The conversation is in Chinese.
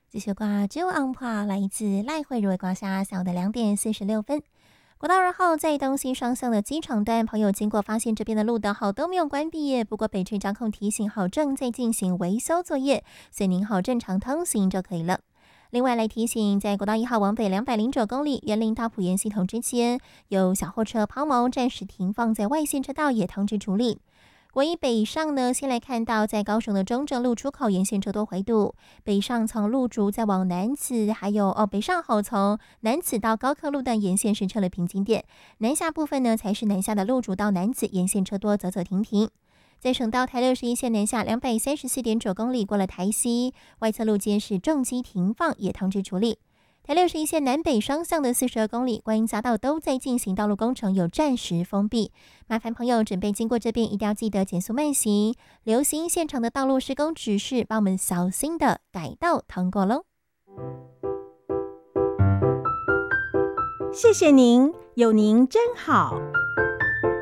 继续挂就安帕，来自赖慧茹挂下小的2点46分。国道2号在东西双向的机场段，朋友经过发现这边的路灯号都没有关闭耶，不过北区交控提醒号正在进行维修作业，所以您好正常通行就可以了。另外来提醒，在国道1号往北209公里园林大埔沿系统之间，有小货车抛锚暂时停放在外线车道，也通知处理。国一北上呢，先来看到在高雄的中正路出口沿线车多回堵，北上从路竹再往南子，还有北上后从南子到高科路段沿线是车的瓶颈点，南下部分呢才是南下的路竹到南子沿线车多走走停停。在省道台61线南下234.9公里，过了台西外侧路肩是重机停放，也通知处理。台61线南北双向的42公里，观音匝道都在进行道路工程，有暂时封闭。麻烦朋友准备经过这边，一定要记得减速慢行，留心现场的道路施工指示，帮我们小心的改道通过喽。 谢谢您，有您真好。